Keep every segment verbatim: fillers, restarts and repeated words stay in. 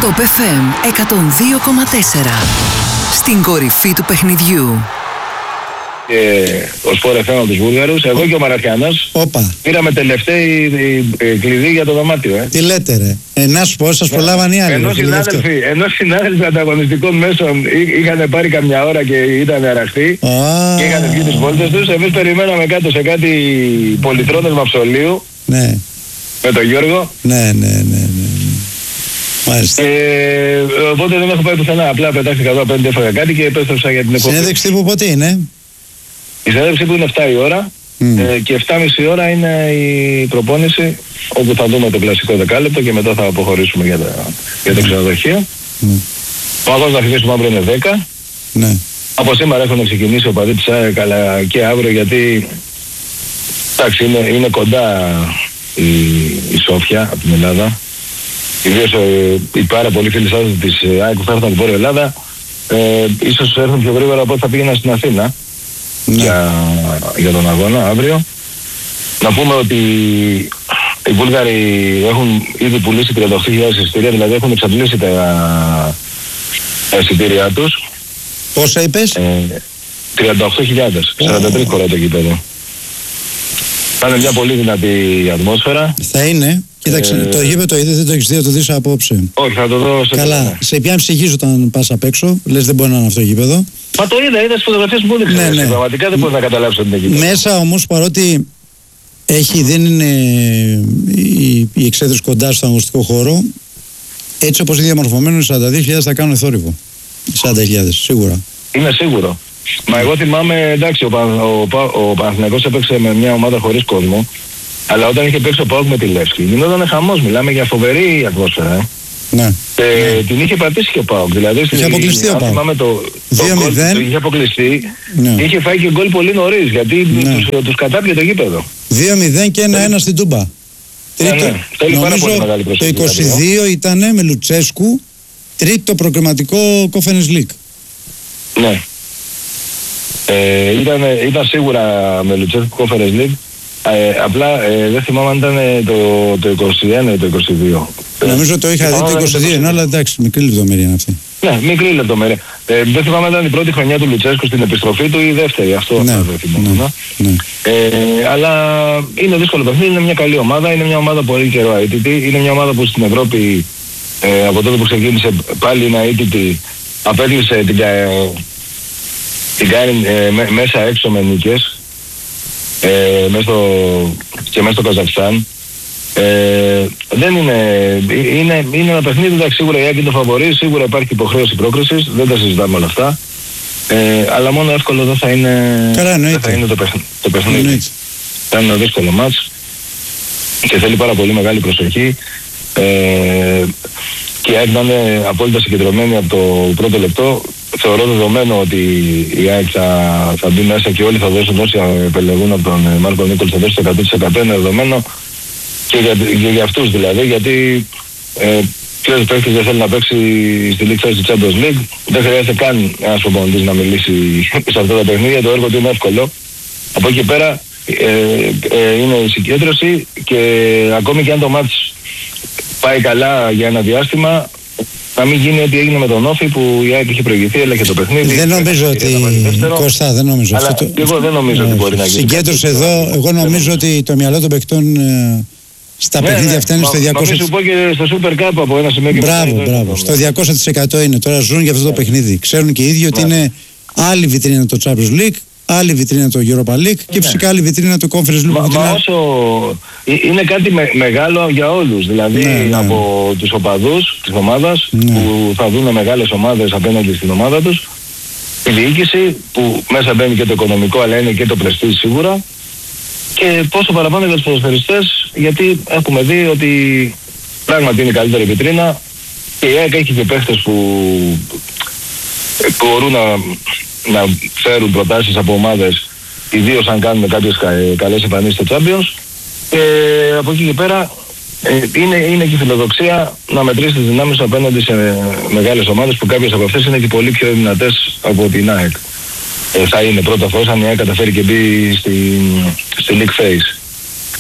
Top εφ εμ εκατόν δύο κόμμα τέσσερα. Στην κορυφή του παιχνιδιού. Και ο Σπορ εφ εμ από τους Βούλγαρους, εγώ και ο Μαραθιανός πήραμε τελευταίη κλειδί για το δωμάτιο. Ε. Τι λέτε ρε, ε, να σου πω, σας προλάβαν οι άλλοι. Ενώ συνάδελφοι, ενώ συνάδελφοι ανταγωνιστικών μέσων είχαν πάρει καμιά ώρα και ήταν αραχτοί oh. και είχαν βγει τις βόλτες τους, εμείς περιμέναμε κάτω σε κάτι πολυτρώνες μαυσολίου ναι. με τον Γιώργο. Ναι, ναι, ναι, ναι. Μάλιστα. Ε, οπότε δεν έχω πάει πουθενά, απλά πετάχτηκα εδώ απέναντι, έφαγα κάτι και επέστρεψα για την εκπομπή. Συνέντευξη τύπου πότε είναι? Η συνέντευξη που είναι εφτά η ώρα mm. ε, και εφτά και μισή ώρα είναι η προπόνηση, όπου θα δούμε το κλασικό δεκάλεπτο και μετά θα αποχωρήσουμε για, τα, για το ξενοδοχείο. Mm. Ο αγώνας να αρχίσουμε αύριο είναι δέκα. Mm. Από σήμερα έχουν ξεκινήσει ο παδί της ΑΕΚ, αλλά και αύριο, γιατί εντάξει, είναι, είναι κοντά η, η Σόφια από την Ελλάδα. Ιδίως ε, οι πάρα πολλοί φίλοι σας της ΑΕΚ που θα έρθουν από την Βόρεια Ελλάδα ε, ίσως έρθουν πιο γρήγορα από ό,τι θα πήγαιναν στην Αθήνα. Ναι. Για, για τον αγώνα αύριο. Να πούμε ότι οι Βούλγαροι έχουν ήδη πουλήσει τριάντα οκτώ χιλιάδες εισιτήρια, δηλαδή έχουν εξαντλήσει τα, τα εισιτήρια τους. Πόσα είπες? Ε, τριάντα οκτώ χιλιάδες, σαράντα τρία χωράει το γήπεδο. Θα είναι μια πολύ δυνατή ατμόσφαιρα. Θα είναι. Κοίταξε, ε, το γήπεδο είδε, δεν το έχεις δει, θα το δεις απόψε. Όχι, θα το δω σε καλά. Ναι. Σε ποια ψυχή σου όταν πας απ' έξω, λες δεν μπορεί να είναι αυτό το γήπεδο. Μα το είδα, είδα στις φωτογραφίες που μου έδειξαν. Ναι, ναι. Πραγματικά δεν μπορεί να καταλάβει ότι είναι γήπεδο. Μέσα όμως, παρότι έχει, δεν είναι η, η εξέδρυση κοντά στον αγωνιστικό χώρο, έτσι όπως είναι διαμορφωμένο, οι σαράντα δύο χιλιάδες θα κάνουν θόρυβο. σαράντα χιλιάδες, σίγουρα. Είναι σίγουρο. Μα εγώ θυμάμαι, εντάξει, ο, Πα, ο, ο, ο Παναθηναϊκός έπαιξε με μια ομάδα χωρίς κόσμο. Αλλά όταν είχε παίξει ο ΠΑΟΚ με τη Λεύσκη, γινόταν χαμός, μιλάμε για φοβερή ατμόσφαιρα. Ε. Ναι. Και ναι. την είχε πατήσει και ο ΠΑΟΚ. Δηλαδή, είχε αποκλειστεί ο ΠΑΟΚ. Το, δύο μηδέν. Είχε αποκλειστεί. Ναι. Είχε φάει και γκολ πολύ νωρίς, γιατί ναι. τους, τους κατάπιε το γήπεδο. δύο μηδέν και ένα ένα στην Τούμπα. Τρίτο. Ναι, ναι. Θέλει πάρα πολύ μεγάλη προσοχή. Το είκοσι δύο ήταν με Λουτσέσκου, τρίτο προκριματικό Conference League. Ναι. Ε, ήταν, ήταν σίγουρα με Λουτσέσκου Conference League. Ε, απλά ε, δεν θυμάμαι αν ήταν το, το είκοσι ένα ή το είκοσι δύο. Νομίζω το είχα δει το είκοσι δύο, ενώ, αλλά εντάξει, μικρή λεπτομέρεια είναι αυτή. Ναι, μικρή λεπτομέρεια. Ε, δεν θυμάμαι αν ήταν η πρώτη χρονιά του Λουτσέσκου στην επιστροφή του ή η δεύτερη. Αυτό ναι, δεν θυμάμαι. Ναι, ναι. Ε, αλλά είναι δύσκολο παιχνίδι, είναι μια καλή ομάδα, είναι μια ομάδα πολύ καιρό αίτητη. Είναι μια ομάδα που στην Ευρώπη ε, από τότε που ξεκίνησε πάλι είναι αίτητη, απέκλεισε την, ε, την ε, μέ, μέσα έξω με νίκες. Ε, μέσα στο, και μέσα στο Καζακστάν. Ε, δεν είναι, είναι, είναι ένα παιχνίδι, εντάξει, σίγουρα η Άκη είναι το φαβορί, σίγουρα υπάρχει υποχρέωση πρόκρισης, δεν τα συζητάμε όλα αυτά. Ε, αλλά μόνο εύκολο δεν θα είναι, καλά, δεν θα είναι το, παιχν, το παιχνίδι. Εννοείται. Θα είναι ένα δύσκολο μάτς και θέλει πάρα πολύ μεγάλη προσοχή. Ε, και η Άκη να είναι απόλυτα συγκεντρωμένη από το πρώτο λεπτό. Θεωρώ δεδομένο ότι η ΑΕΚ θα, θα μπει μέσα και όλοι θα δώσουν, όσοι επιλεγούν από τον Μάρκο Νίκολς θα δώσουν το εκατό τοις εκατό, είναι δεδομένο και για, και για αυτούς δηλαδή, γιατί ε, ποιος παίκτης δεν θέλει να παίξει στη League Phase του Champions League, δεν χρειάζεται καν ένας προπονητής να μιλήσει σε αυτά τα παιχνίδια, το έργο του είναι εύκολο. Από εκεί πέρα ε, ε, είναι η συγκέντρωση και ακόμη και αν το μάτς πάει καλά για ένα διάστημα, να μην γίνει ό,τι έγινε με τον Όφη που η ΑΕΚ είχε προηγηθεί, έλεγε το παιχνίδι. Δεν νομίζω ότι. Κωστά, δεν νομίζω. Αλλά αυτό το... εγώ δεν νομίζω ότι μπορεί να γίνει. Συγκέντρωσε εδώ, εγώ νομίζω ότι το μυαλό των παιχτών ε, στα ναι, παιχνίδια ναι, αυτά είναι στο διακόσια τοις εκατό. Μα σου πω και στο Super Cup από ένα σημείο και μετά. Μπράβο, μπράβο. Στο διακόσια τοις εκατό είναι. Τώρα ζουν για αυτό το παιχνίδι. Ξέρουν και οι ίδιοι ότι είναι άλλη βιτρίνα το Champions League, άλλη βιτρίνα το Europa League και φυσικά άλλη βιτρίνα το Conference League. Μα, μα όσο είναι κάτι με, μεγάλο για όλους, δηλαδή ναι, ναι. από τους οπαδούς της ομάδας ναι. που θα δουν μεγάλες ομάδες απέναντι στην ομάδα τους, η διοίκηση που μέσα μπαίνει και το οικονομικό αλλά είναι και το πρεστίζ σίγουρα, και πόσο παραπάνω για τους ποδοσφαιριστές, γιατί έχουμε δει ότι πράγματι είναι η καλύτερη βιτρίνα και η ΑΕΚ έχει και παίχτες που μπορούν να να φέρουν προτάσεις από ομάδες, ιδίως αν κάνουν κάποιες καλές εμφανίσεις στο Champions, και από εκεί και πέρα ε, είναι, είναι και η φιλοδοξία να μετρήσει τις δυνάμεις απέναντι σε μεγάλες ομάδες που κάποιες από αυτές είναι και πολύ πιο δυνατές από την ΑΕΚ. Ε, θα είναι πρώτα φως αν η ΑΕΚ καταφέρει και μπει στη, στη League Phase.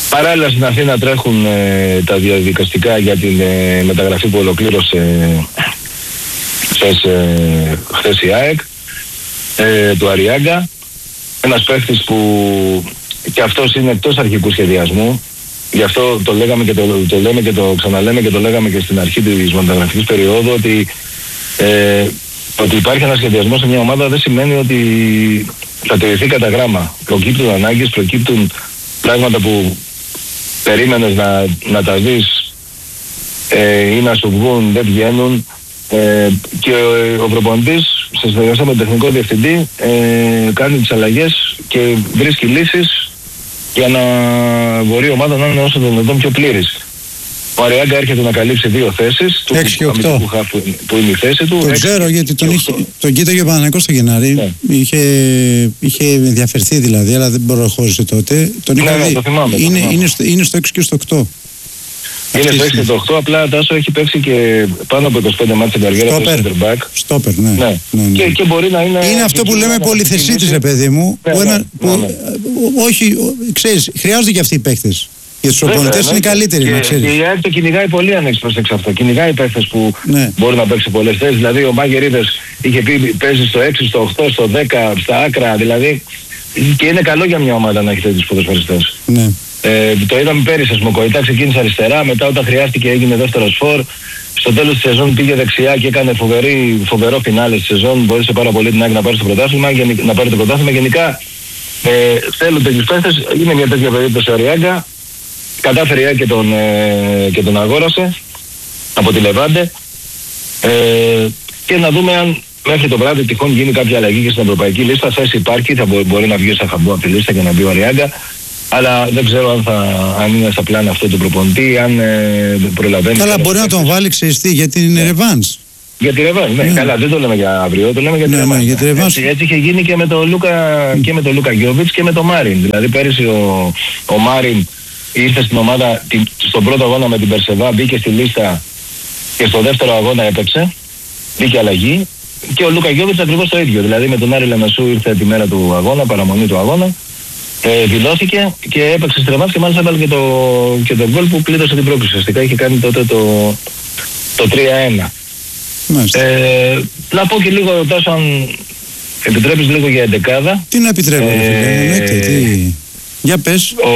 Παράλληλα στην Αθήνα τρέχουν ε, τα διαδικαστικά για την ε, μεταγραφή που ολοκλήρωσε χθες, ε, χθες η ΑΕΚ, ε, του Αριάγκα. Ένας παίχτης που και αυτός είναι εκτός αρχικού σχεδιασμού. Γι' αυτό το λέγαμε και το, το λέμε και το ξαναλέμε και το λέγαμε και στην αρχή της μεταγραφικής περίοδου ότι, ε, ότι υπάρχει ένας σχεδιασμός σε μια ομάδα δεν σημαίνει ότι θα τηρηθεί κατά γράμμα. Προκύπτουν ανάγκες, προκύπτουν πράγματα που περίμενες να, να τα δεις ε, ή να σου βγουν, δεν βγαίνουν, ε, και ο, ο προπονητής σε συνεργασία με τον τεχνικό διευθυντή ε, κάνει τις αλλαγές και βρίσκει λύσεις για να μπορεί η ομάδα να είναι όσο το δυνατόν πιο πλήρης. Ο Αριάγκα έρχεται να καλύψει δύο θέσεις του αμυντικού χαφ που, που είναι η θέση του. Το ξέρω γιατί τον, είχε, τον κοίταγε ο Παναθηναϊκός στο Γενάρη. Ναι. Είχε, είχε ενδιαφερθεί δηλαδή, αλλά δεν προχώρησε τότε. Τον είχα ναι, δει. Ναι, το θυμάμαι, είναι, το θυμάμαι. είναι, στο, είναι στο έξι και στο οκτώ. Είναι στο έξι και στο οκτώ, απλά Τάσο έχει παίξει και πάνω από είκοσι πέντε μάτς στην καριέρα του center back. Στόπερ, ναι. ναι. ναι, ναι. Και, και μπορεί να είναι... Είναι αυτό που λέμε πολυθεσίτης, ρε παιδί μου. Ναι, που ναι, ένα, ναι, που, ναι. όχι, χρειάζονται χρειάζονται και αυτοί οι παίκτες. Για τους οπονητές είναι ναι, καλύτεροι, και, να ξέρεις. Και η ΑΕΚ το κυνηγάει πολύ, αν έχεις προσέξει αυτό. Κυνηγάει παίχτες που ναι. μπορεί να παίξει πολλές θέσεις. Δηλαδή ο Μάγερίδες είχε πει παίζει στο έξι, στο οκτώ, στο δέκα, στα άκρα. Δηλαδή και είναι καλό για μια ομάδα να έχει τέτοιους ποδοσφαιριστές. Ναι. Ε, το είδαμε πέρυσι, ας πούμε, Κοϊτά ξεκίνησε αριστερά, μετά όταν χρειάστηκε έγινε δεύτερος φορ. Στο τέλος της σεζόν πήγε δεξιά και έκανε φοβερή, φοβερό φινάλε στη σεζόν. Μπορούσε πάρα πολύ την ΑΕΚ να πάρει το πρωτάθλημα, να πάρει το πρωτάθλημα. Γενικά ε, θέλουν τέτοιους παίχτες. Είναι μια τέτοια περίπτωση ο Αριάγκα. Κατάφερε η ΑΕΚ και τον, ε, και τον αγόρασε από τη Λεβάντε. Ε, και να δούμε αν μέχρι το βράδυ τυχόν γίνει κάποια αλλαγή και στην ευρωπαϊκή λίστα. Θέση υπάρχει, θα μπο, μπορεί να βγει στα χαμπού από τη λίστα και να μπει ο Αριάγκα. Αλλά δεν ξέρω αν, θα, αν είναι στα πλάνα αυτό του προπονητή, αν ε, προλαβαίνει. Καλά, μπορεί να τον βάλει, ξέρεις τι, γιατί είναι ρεβάνς. Για τη ρεβάνς, ναι. Καλά, δεν το λέμε για αύριο, το λέμε για τη ναι, ρεβάνς. Ναι, για έτσι, έτσι είχε γίνει και με τον Λούκα, και με τον Λούκα Γιόβιτς και με τον Μάριν. Δηλαδή πέρυσι ο, ο Μάριν ήρθε στην ομάδα, στον πρώτο αγώνα με την Περσεβά, μπήκε στη λίστα και στο δεύτερο αγώνα έπαιξε, μπήκε αλλαγή. Και ο Λούκα Γιόβιτς ακριβώς το ίδιο. Δηλαδή με τον Άρη Λεμεσού ήρθε τη μέρα του αγώνα, παραμονή του αγώνα. Ε, δηλώθηκε και έπαιξε στρεβάς και μάλιστα έβαλε και το, και το γκολ που πλήτωσε την πρόκληση. Ουσιαστικά είχε κάνει τότε το, το τρία ένα. Ε, να πω και λίγο, Τάσο, αν επιτρέπεις λίγο για εντεκάδα. Τι να επιτρέπω, ε, ε, τι... Για πες. Ο,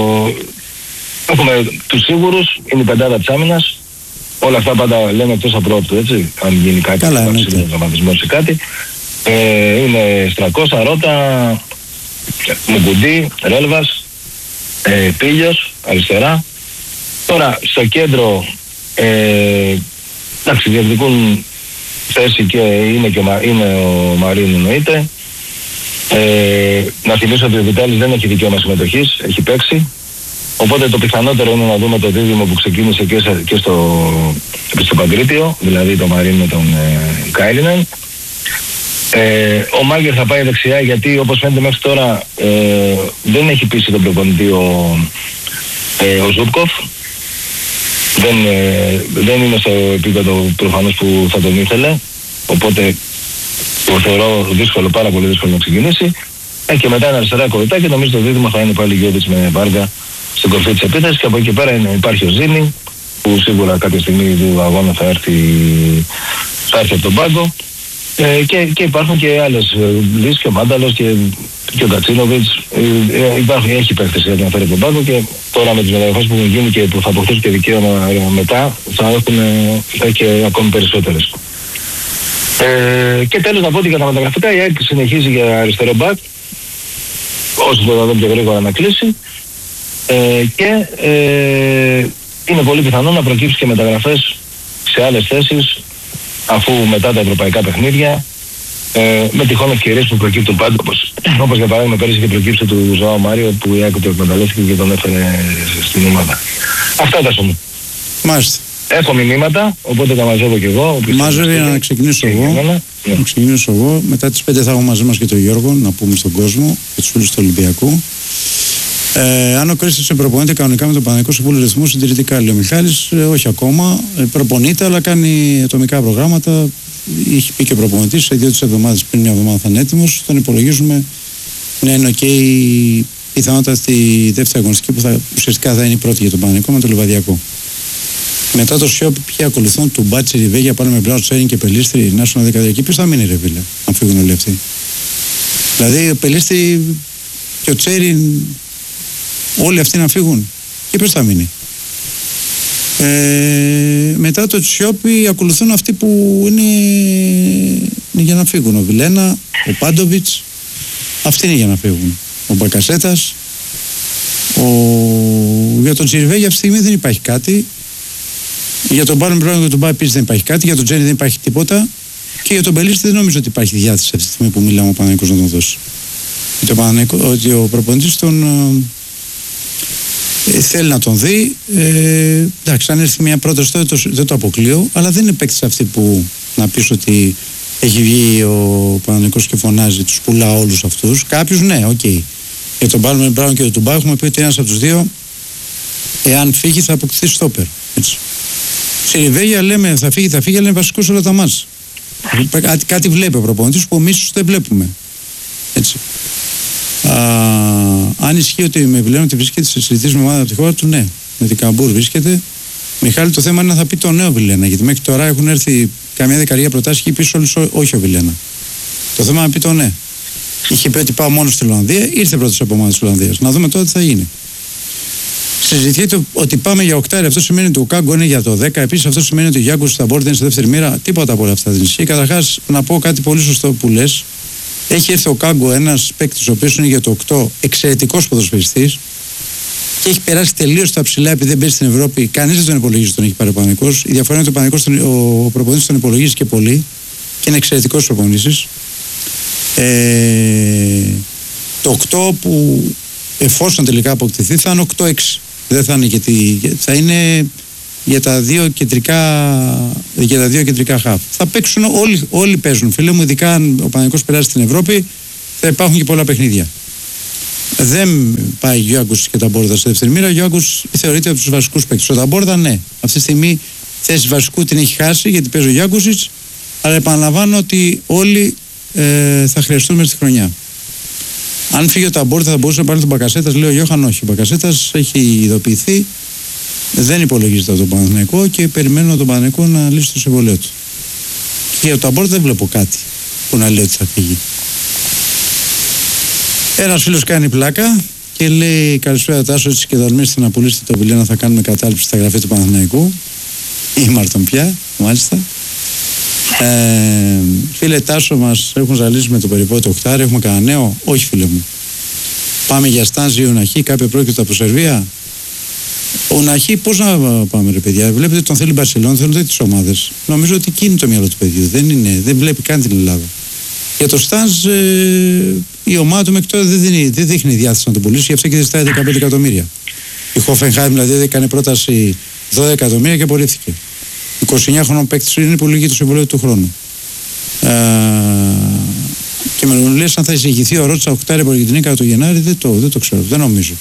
έχουμε τους σίγουρους, είναι η πεντάδα της άμυνας. Όλα αυτά πάντα λέμε εκτός απρόπτου, έτσι. Αν γίνει κάτι, δραματισμός ή κάτι. Ε, είναι Στρακώσα, Ρώτα, Μουκουντή, Ρέλβας, ε, Πίλιος, αριστερά. Τώρα στο κέντρο ε, εντάξει, διεκδικούν θέση και είναι, και ο, είναι ο Μαρίν εννοείται. Ε, να θυμίσω ότι ο Βιτάλης δεν έχει δικαίωμα συμμετοχής, έχει παίξει. Οπότε το πιθανότερο είναι να δούμε το δίδυμο που ξεκίνησε και, σε, και στο, στο Παγκρίτιο, δηλαδή το Μαρίν με τον ε, Κάιλινεν. Ε, ο Μάγκερ θα πάει δεξιά γιατί όπως φαίνεται μέχρι τώρα ε, δεν έχει πείσει τον προπονητή ο, ε, ο Ζούπκοφ. Δεν, ε, δεν είναι στο επίπεδο προφανώς που θα τον ήθελε, οπότε το θεωρώ δύσκολο, πάρα πολύ δύσκολο να ξεκινήσει. Ε, και μετά ένα αριστερά Κοϊτά και νομίζω το δίδυμο θα είναι πάλι Γιώβιτς με Βάργα στην κορφή της επίθεσης και από εκεί πέρα είναι, υπάρχει ο Ζήνη που σίγουρα κάποια στιγμή του αγώνα θα έρθει, θα έρθει από τον πάγκο. Ε, και, και υπάρχουν και άλλες ε, λύσεις και ο Μάνταλος και, και ο Κατσίνοβιτς ε, ε, υπάρχουν, έχει παίχτες για να φέρει τον πάγκο και τώρα με τις μεταγραφές που έχουν γίνει και που θα αποκτήσουν και δικαίωμα ε, μετά θα έχουν ε, και ακόμη περισσότερες. Ε, και τέλος να πω ότι για τα μεταγραφικά η ΑΕΚ συνεχίζει για αριστερό μπακ όσο το δω πιο γρήγορα να κλείσει ε, και ε, είναι πολύ πιθανό να προκύψει και μεταγραφές σε άλλες θέσεις αφού μετά τα ευρωπαϊκά παιχνίδια ε, με τυχόν ευκαιρίες που προκύπτουν πάντα όπως, όπως για παράδειγμα πέρυσι και προκύψει του Ζωάο Μάριο που η ΑΕΚ το εκμεταλλεύτηκε και τον έφερε στην ομάδα. Αυτά τα σου μου. Μάλιστα. Έχω μηνύματα, οπότε τα μαζεύω και εγώ. Μάζευε να ξεκινήσω εγώ. Ναι. Να ξεκινήσω εγώ. Μετά τις πέντε θα έχω μαζί μας και τον Γιώργο να πούμε στον κόσμο και τους φίλους του Ολυμπιακού. Ε, αν ο Κρίστος σε προπονείται κανονικά με τον Παναθηναϊκό Συμβούλιο Ρυθμού συντηρητικά, λέει ο Μιχάλης, ε, όχι ακόμα. Ε, προπονείται, αλλά κάνει ατομικά προγράμματα. Είχε πει και ο προπονητής, σε δύο-τρεις εβδομάδες πριν μια εβδομάδα θα είναι έτοιμος. Τον υπολογίζουμε να είναι OK πιθανότατα στη δεύτερη αγωνιστική που θα, ουσιαστικά θα είναι η πρώτη για τον Παναθηναϊκό με το Λιβαδιακό. Μετά το Σιόπι, ποιοι ακολουθούν του Μπάτσι, Ριβέγια, πάνω με Μπράου, Τσέριν και Πελίστρη, Νάσονα δεκαδιακή. Ποιο θα μείνει, ρε φίλε, αν φύγουν όλοι αυτοί. Δηλαδή, ο Πελίστρη και ο Τσέριν, όλοι αυτοί να φύγουν. Και ποιο θα μείνει. Ε, μετά το Σιόπι ακολουθούν αυτοί που είναι, είναι για να φύγουν. Ο Βιλένα, ο Πάντοβιτς, αυτοί είναι για να φύγουν. Ο Μπακασέτας, ο... για τον Τσιριβέγια αυτή τη στιγμή δεν υπάρχει κάτι. Για τον Μπάρον Μπράουν και τον Μπά επίσης δεν υπάρχει κάτι. Για τον Τζέρι δεν υπάρχει τίποτα. Και για τον Πελίστη δεν νομίζω ότι υπάρχει διάθεση αυτή τη στιγμή που μιλάμε ο Παναθηναϊκός να τον δώσει. Ότι ο προπονητής τον ε, θέλει να τον δει. Ε, εντάξει, αν έρθει μια πρόταση τότε το, δεν το αποκλείω, αλλά δεν είναι παίκτης αυτή που να πεις ότι έχει βγει ο Παναθηναϊκός και φωνάζει, τους πουλά όλους αυτούς. Κάποιους ναι, οκ. Okay. Για τον Μπάρον Μπράουν και τον Τουμπά έχουμε πει ότι ένας από τους δύο, εάν φύγει, θα αποκτηθεί στόπερ. Έτσι. Σε Ριβέγια λέμε θα φύγει, θα φύγει, αλλά είναι βασικός όλα τα μάτς. Κάτι, κάτι βλέπει ο προπονητής που εμείς δεν βλέπουμε. Έτσι. Α, αν ισχύει ότι με Βιλένα ότι βρίσκεται σε συζητήσεις με ομάδα από τη χώρα του, ναι. Με την Καμπούρ βρίσκεται. Μιχάλη, το θέμα είναι να θα πει το νέο Βιλένα. Γιατί μέχρι τώρα έχουν έρθει καμιά δεκαετία προτάσεις και πει όλους όχι ο Βιλένα. Το θέμα είναι να πει το ναι. Είχε πει ότι πάω μόνο στην Ολλανδία, ήρθε πρώτος από ομάδα της Ολλανδίας. Να δούμε τώρα τι θα γίνει. Συζητιέται ότι πάμε για οκτάρι, αυτό σημαίνει ότι ο Κάγκο είναι για το δέκα. Επίσης, αυτό σημαίνει ότι ο Γιάνγκος θα μπορεί να είναι στη δεύτερη μοίρα. Τίποτα από όλα αυτά δεν ισχύει. Καταρχάς, να πω κάτι πολύ σωστό που λες. Έχει έρθει ο Κάγκο, ένας παίκτης ο οποίος είναι για το οκτώ, εξαιρετικός ποδοσφαιριστής και έχει περάσει τελείως στα ψηλά επειδή δεν παίζει στην Ευρώπη. Κανείς δεν τον υπολογίζει ότι τον έχει πάρει ο Παναθηναϊκός. Η διαφορά είναι ότι ο προπονητής τον υπολογίζει και πολύ και είναι εξαιρετικός προπονητής. Ε, το οκτώ που εφόσον τελικά αποκτηθεί θα είναι οκτώ έξι. Δεν θα είναι γιατί θα είναι για τα δύο κεντρικά, για τα δύο κεντρικά χαφ. Θα παίξουν όλοι, όλοι παίζουν. Φίλε μου, ειδικά αν ο Παναθηναϊκός περάσει στην Ευρώπη, θα υπάρχουν και πολλά παιχνίδια. Δεν πάει ο Γιάνγκος και τα Μπόρδα στη δεύτερη μοίρα. Ο Γιάνγκος θεωρείται από τους βασικούς παίκτες. Ο Ταμπόρδα, ναι. Αυτή τη στιγμή θέση βασικού την έχει χάσει γιατί παίζει ο Γιάνγκοσιτς. Αλλά επαναλαμβάνω ότι όλοι ε, θα χρειαστούν μέσα στη χρονιά. Αν φύγει ο Ταμπόρδα θα μπορούσε να πάρει τον Μπακασέτας. Λέει ο Γιώχαν όχι. Ο Μπακασέτας έχει ειδοποιηθεί. Δεν υπολογίζεται από τον Παναθηναϊκό και περιμένω τον Παναθηναϊκό να λύσει το συμβολέο του. Και για τον Ταμπόρδα δεν βλέπω κάτι που να λέει ότι θα φύγει. Ένας φίλος κάνει πλάκα και λέει καλησπέρα Τάσο, έτσι και δολμήστε να πουλήσετε το Βιλένα, θα κάνουμε κατάληψη στα γραφεία του Παναθηναϊκού ή Μάρτον πια, μάλιστα. Ε, φίλε Τάσο, μας έχουν ζαλίσει με το περιπέτειο οκτάρι, έχουμε κανένα νέο? Όχι φίλε μου. Πάμε για Στάνζι, Ουναχή, κάποιο πρόκειται από Σερβία. Ο Ναχή, πώς να πάμε ρε παιδιά, βλέπετε τον θέλει Μπαρσελόνα, θέλουν τις ομάδες. Νομίζω ότι εκείνη το μυαλό του παιδιού, δεν, είναι, δεν βλέπει καν την Ελλάδα. Για το Στάνζ, ε, η ομάδα του μέχρι τώρα δεν δείχνει, δεν δείχνει διάθεση να τον πουλήσει, γι' αυτό και δεν ζητάει δεκαπέντε εκατομμύρια. Η Χόφενχάιμ δηλαδή έκανε πρόταση δώδεκα εκατομμύρια και απορρίφθηκε. είκοσι εννιά χρονών παίκτης είναι πολύ για το συμβολέο του χρόνου. Ε, και με λες αν θα εισηγηθεί ο Ρότσα οκτάρι από την Νίκα το Γενάρη, δεν το, δεν το ξέρω, δεν νομίζω.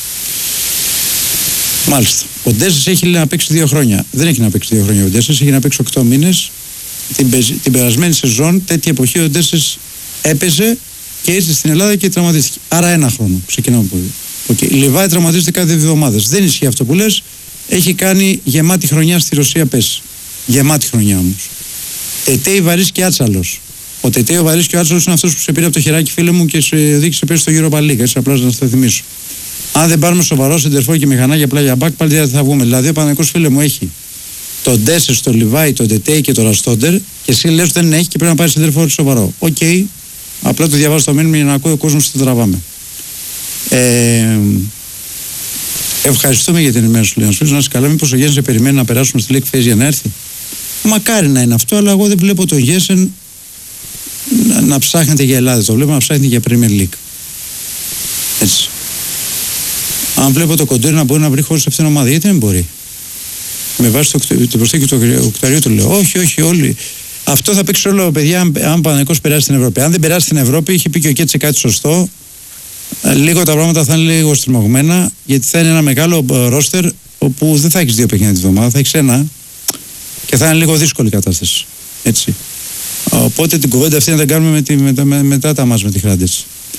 Μάλιστα. Ο Ντέσσες έχει να παίξει δύο χρόνια. Δεν έχει να παίξει δύο χρόνια ο Ντέσσες, έχει να παίξει οκτώ μήνες. Την, την περασμένη σεζόν, τέτοια εποχή, ο Ντέσσες έπαιζε και ήρθε στην Ελλάδα και τραυματίστηκε. Άρα ένα χρόνο. Ξεκινάμε από εδώ. Okay. Λιβάη τραυματίζεται κάθε δύο εβδομάδες. Δεν ισχύει αυτό που λες. Έχει κάνει γεμάτη χρονιά στη Ρωσία πες. Γεμάτη χρονιά όμως. Τετέι Βαρύς και Άτσαλος. Ο Τετέι ο Βαρύς και ο Άτσαλος είναι αυτός που σε πήρε από το χεράκι, φίλε μου, και σε οδήγησε πέσει στο Europa League. Έτσι απλά να το θυμίσω. Αν δεν πάρουμε σοβαρό σεντερφόρ και μηχανάκια απλά για μπακ, πάλι δεν θα βγούμε. Δηλαδή, ο Παναθηναϊκός, φίλε μου, έχει τον Ντέσσερ, τον Λιβάη, τον Τετέι και τον Ραστόντερ, και εσύ λες ότι δεν έχει και πρέπει να πάρει σεντερφόρ σοβαρό. Οκ, okay. Απλά το διαβάζω το μήνυμα για να ακούει ο κόσμος ότι το τραβάμε. Ε, ευχαριστούμε για την ενημέρωση σου, Λέων. Να είσαι καλά, μήπως ο Γέσεν περιμένει να περάσουμε στη League Phase για να έρθει? Μακάρι να είναι αυτό, αλλά εγώ δεν βλέπω τον Γέσεν να, να ψάχνεται για Ελλάδα. Το βλέπω να ψάχνεται για Premier League. Έτσι. Αν βλέπω το Κοντέρ να μπορεί να βρει χώρο σε αυτήν την ομάδα, γιατί δεν μπορεί? Με βάση το, το προσθήκη του οκταριού του λέω. Όχι, όχι, όλοι. Αυτό θα παίξει όλο, παιδιά, αν, αν Παναθηναϊκός περάσει στην Ευρώπη. Αν δεν περάσει στην Ευρώπη, είχε πει και ο Κέτσε κάτι σωστό. Λίγο τα πράγματα θα είναι λίγο στριμωγμένα, γιατί θα είναι ένα μεγάλο ρόστερ όπου δεν θα έχει δύο παιχνίδια τη εβδομάδα, θα έχει ένα και θα είναι λίγο δύσκολη η κατάσταση. Έτσι. Οπότε την κουβέντα αυτή να την κάνουμε με τη, με, με, μετά τα μας με τη Χράντες.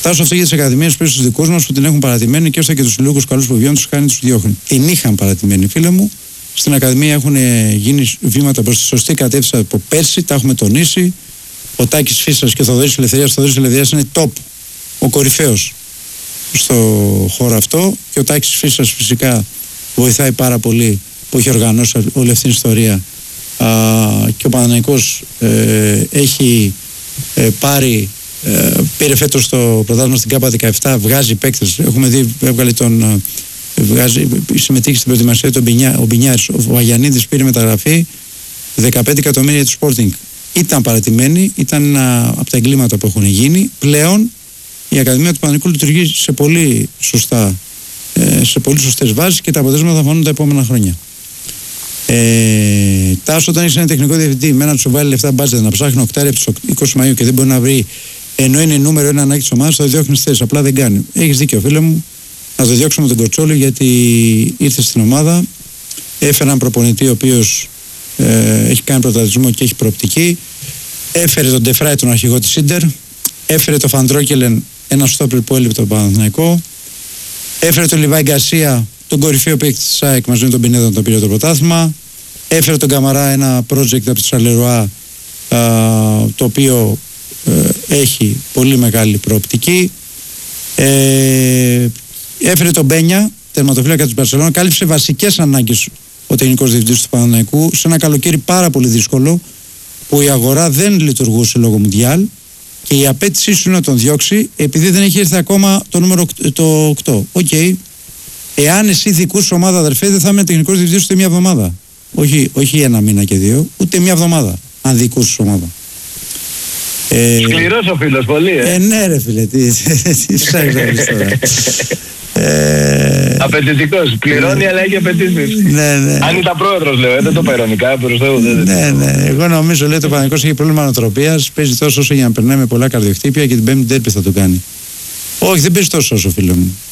Τάσο αυτή για τις ακαδημίες πίσω στους δικούς μας που την έχουν παρατημένη και όσο και τους συλλόγους καλούς που βιώνουν τους χάνει, τους διώχνουν. Την είχαν παρατημένη, φίλε μου. Στην Ακαδημία έχουν γίνει βήματα προς τη σωστή κατεύθυνση από πέρσι, τα έχουμε τονίσει. Ο Τάκης Φίσας και ο Θοδωρής Ελευθερίας. Ο Θοδωρής Ελευθερίας είναι top, ο κορυφαίος στο χώρο αυτό. Και ο Τάκης Φίσας φυσικά βοηθάει πάρα πολύ που έχει οργανώσει όλη αυτή την ιστορία. Α, και ο Παναθηναϊκός ε, έχει ε, πάρει, ε, πήρε φέτος το πρωτάθλημα στην ΚΑΠΑ δεκαεπτά, βγάζει παίκτες. Έχουμε δει, έβγαλε τον. Βγάζει, συμμετείχε στην προετοιμασία του ο Μπινιάρης. Ο Βαγιανίδης πήρε μεταγραφή δεκαπέντε εκατομμύρια του Sporting. Ήταν παρατημένη, ήταν ένα από τα εγκλήματα που έχουν γίνει. Πλέον η Ακαδημία του Παναθηναϊκού λειτουργεί σε πολύ, σωστά, σε πολύ σωστές βάσεις και τα αποτελέσματα θα φανούν τα επόμενα χρόνια. Ε, Τάσο, όταν έχει ένα τεχνικό διευθυντή με ένα του βάλει λεφτά μπάτζετ να ψάχνει οκτάρι από τις είκοσι Μαΐου και δεν μπορεί να βρει, ενώ είναι νούμερο ένα ανάγκη της ομάδας, θα το διώχνει θέση. Απλά δεν κάνει. Έχεις δίκιο, φίλε μου. Να το διώξουμε τον Κοτσόλη γιατί ήρθε στην ομάδα. Έφερε έναν προπονητή ο οποίος ε, έχει κάνει πρωταθλητισμό και έχει προοπτική. Έφερε τον Ντεφράι, τον αρχηγό της Ίντερ. Έφερε τον Φαντρόκελεν, ένα στόπερ που έλειπε τον Παναθηναϊκό. Έφερε τον Λιβάη Γκαρσία, τον κορυφαίο παίκτη της ΣΑΕΚ μαζί με τον Πινέδο να τον πήρε το πρωτάθλημα. Έφερε τον Καμαρά, ένα project από τη Σαλερουά το οποίο ε, έχει πολύ μεγάλη προοπτική. Ε, Έφερε τον Μπένια, τερματοφύλακα της Μπαρσελόνα, κάλυψε βασικές ανάγκες ο τεχνικός διευθυντής του Παναθηναϊκού σε ένα καλοκαίρι πάρα πολύ δύσκολο που η αγορά δεν λειτουργούσε λόγω Μουντιάλ και η απέτησή σου είναι να τον διώξει επειδή δεν έχει έρθει ακόμα το νούμερο το οκτώ. Οκ. Okay. Εάν εσύ δικούς ομάδα, αδερφέ, δεν θα είμαι τεχνικός διευθυντής ούτε μια εβδομάδα. Όχι, όχι ένα μήνα και δύο, ούτε μια εβδομάδα. Αν δικούς ομάδα. Ε, Σκληρός ο φίλος, πολύ, ε. Ε, ναι, ρε φίλε, τι, τι ψάχνεις να βρεις τώρα. Ε... Απαιτητικός, πληρώνει, ναι, αλλά έχει απαιτήσεις. Ναι, ναι. Αν ήταν πρόεδρος, λέω, ε, δεν το παειρωνικά, προς Θεού. Ναι, ναι. Εγώ νομίζω, λέει, το Παναθηναϊκός έχει πρόβλημα νοοτροπίας. Παίζει τόσο όσο για να περνάει με πολλά καρδιοχτύπια και την πέμπτη ντέρμπι θα το κάνει. Όχι, δεν παίζει τόσο όσο, φίλε μου.